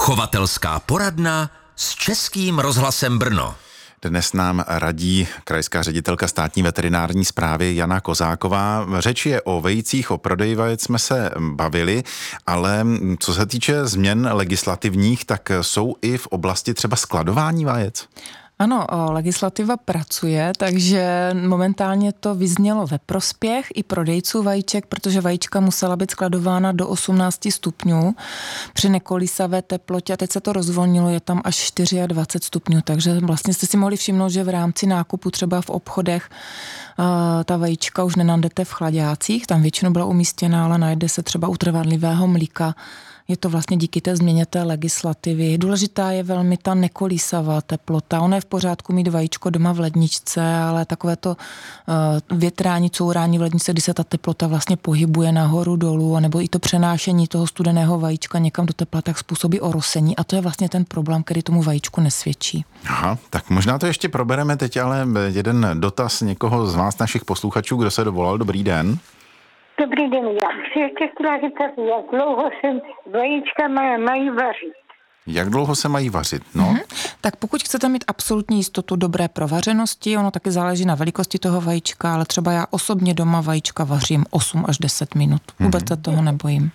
Chovatelská poradna s Českým rozhlasem Brno. Dnes nám radí krajská ředitelka státní veterinární správy Jana Kozáková. Řeč je o vejcích, o prodeji vajec jsme se bavili, ale co se týče změn legislativních, tak jsou i v oblasti třeba skladování vajec? Ano, legislativa pracuje, takže momentálně to vyznělo ve prospěch i prodejců vajíček, protože vajíčka musela být skladována do 18 stupňů při nekolísavé teplotě a teď se to rozvolnilo, je tam až 24 stupňů, takže vlastně jste si mohli všimnout, že v rámci nákupu třeba v obchodech ta vajíčka už nenajdete v chladácích, tam většinou byla umístěna, ale najde se třeba u trvanlivého mlíka. Je to vlastně díky té změně té legislativy. Důležitá je velmi ta nekolísavá teplota. Ono je v pořádku mít vajíčko doma v ledničce, ale takové to větrání, courání v ledničce, kdy se ta teplota vlastně pohybuje nahoru, dolů, nebo i to přenášení toho studeného vajíčka někam do tepla, tak způsobí orosení. A to je vlastně ten problém, který tomu vajíčku nesvědčí. Aha, tak možná to ještě probereme teď, ale jeden dotaz někoho z vás, našich posluchačů, kdo se dovolal. Dobrý den. Dobrý den, já bych si ještě chtěla říkat, jak dlouho se vajíčka mají vařit. Jak dlouho se mají vařit? No. Tak pokud chcete mít absolutní jistotu dobré provařenosti, ono taky záleží na velikosti toho vajíčka, ale třeba já osobně doma vajíčka vařím 8 až 10 minut. Vůbec se toho nebojím.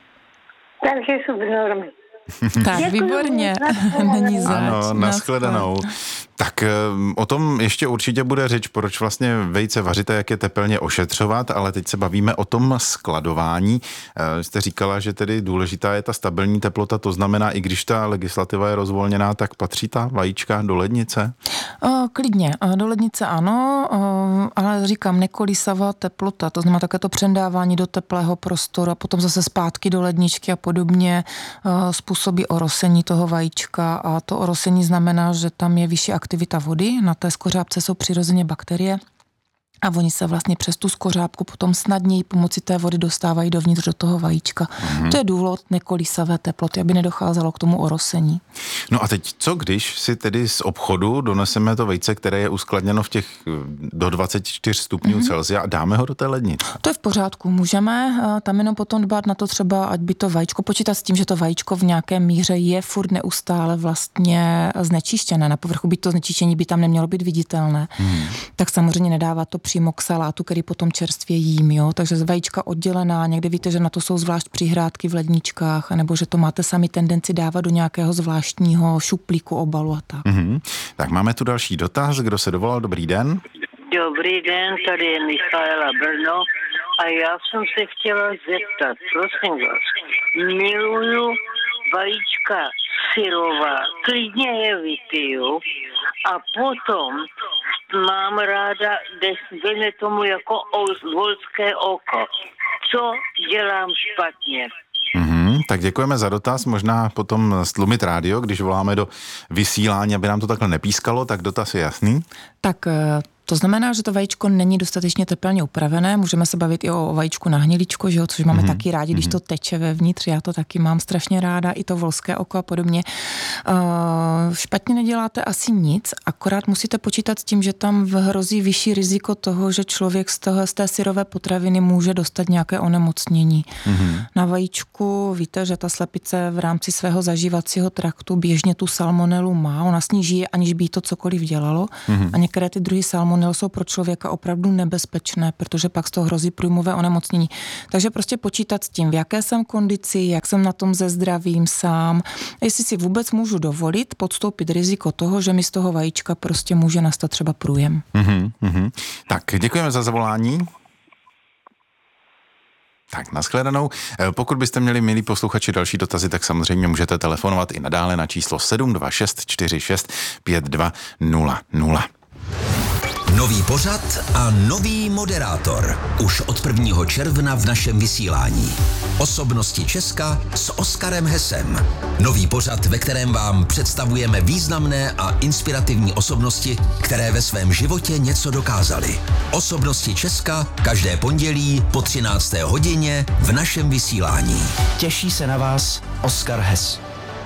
Takže jsou v normě. Tak, výborně. Není zač. Ano, nashledanou. Tak o tom ještě určitě bude řeč, proč vlastně vejce vaříte, jak je tepelně ošetřovat, ale teď se bavíme o tom skladování. Jste říkala, že tedy důležitá je ta stabilní teplota, to znamená, i když ta legislativa je rozvolněná, tak patří ta vajíčka do lednice? Klidně, do lednice ano, ale říkám, nekolísavá teplota, to znamená také to přendávání do teplého prostoru a potom zase zpátky do ledničky a podobně způsobí orosení toho vajíčka a to orosení znamená, že tam je vyšší aktivita vody, na té skořápce jsou přirozeně bakterie a oni se vlastně přes tu skořápku potom snadněji pomocí té vody dostávají dovnitř do toho vajíčka. To je důvod nekolísavé teploty, aby nedocházelo k tomu orosení. No a teď co, když si tedy z obchodu doneseme to vejce, které je uskladněno v těch do 24 stupňů Celsia a dáme ho do té lednice? To je v pořádku, můžeme tam jenom potom dbát na to třeba, ať by to vajíčko, počítat s tím, že to vajíčko v nějaké míře je furt neustále vlastně znečištěné. Na povrchu by to znečištění by tam nemělo být viditelné. Tak samozřejmě nedává to přímo k salátu, který potom čerstvě jím, jo. Takže z vajíčka oddělená, někde víte, že na to jsou zvlášť přihrádky v ledničkách, nebo že to máte sami tendenci dávat do nějakého zvláštního šuplíku, obalu a tak. Tak máme tu další dotaz, kdo se dovolal, dobrý den. Dobrý den, tady je Michaela Brno a já jsem se chtěla zeptat, prosím vás, miluju vajíčka syrová, klidně je vypiju a potom mám ráda, dejme tomu jako volské oko. Co dělám špatně? Tak děkujeme za dotaz, možná potom stlumit rádio, když voláme do vysílání, aby nám to takhle nepískalo, tak dotaz je jasný. Tak to znamená, že to vajíčko není dostatečně tepelně upravené. Můžeme se bavit i o vajíčku na hniličko, že jo, což máme taky rádi, když to teče vevnitř. Já to taky mám strašně ráda, i to volské oko a podobně. Špatně neděláte asi nic, akorát musíte počítat s tím, že tam hrozí vyšší riziko toho, že člověk z té syrové potraviny může dostat nějaké onemocnění. Na vajíčku víte, že ta slepice v rámci svého zažívacího traktu běžně tu salmonelu má. Ona s ní žije, aniž by jí to cokoliv dělalo. A některé ty druhy salmonely jsou pro člověka opravdu nebezpečné, protože pak z toho hrozí průjmové onemocnění. Takže prostě počítat s tím, v jaké jsem kondici, jak jsem na tom se zdravím sám, jestli si vůbec můžu dovolit podstoupit riziko toho, že mi z toho vajíčka prostě může nastat třeba průjem. Tak děkujeme za zavolání. Tak, nashledanou. Pokud byste měli, milí posluchači, další dotazy, tak samozřejmě můžete telefonovat i nadále na číslo 726 46 5200. Nový pořad a nový moderátor. Už od 1. června v našem vysílání. Osobnosti Česka s Oskarem Hesem. Nový pořad, ve kterém vám představujeme významné a inspirativní osobnosti, které ve svém životě něco dokázaly. Osobnosti Česka každé pondělí po 13. hodině v našem vysílání. Těší se na vás Oskar Hes.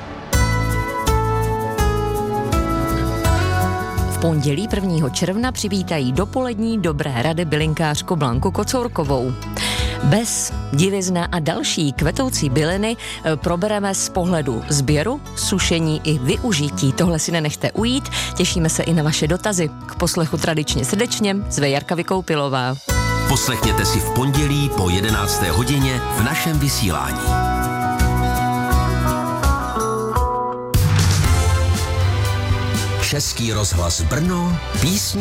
pondělí 1. června přivítají dopolední dobré rady bylinkářku Blanku Kocourkovou. Bez, divizna a další kvetoucí byliny probereme z pohledu sběru, sušení i využití. Tohle si nenechte ujít, těšíme se i na vaše dotazy. K poslechu tradičně srdečně zve Jarka Vykoupilová. Poslechněte si v pondělí po 11. hodině v našem vysílání. Český rozhlas Brno, písně